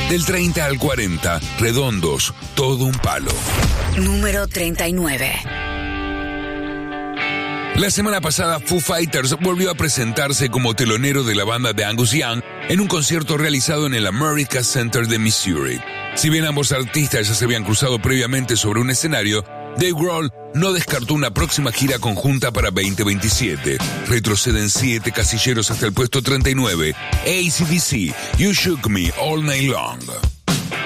Del 30 al 40, redondos, todo un palo. Número 39. La semana pasada, Foo Fighters volvió a presentarse como telonero de la banda de Angus Young en un concierto realizado en el America Center de Missouri. Si bien ambos artistas ya se habían cruzado previamente sobre un escenario, Dave Grohl no descartó una próxima gira conjunta para 2027. Retroceden 7 casilleros hasta el puesto 39. AC/DC, You Shook Me All Night Long.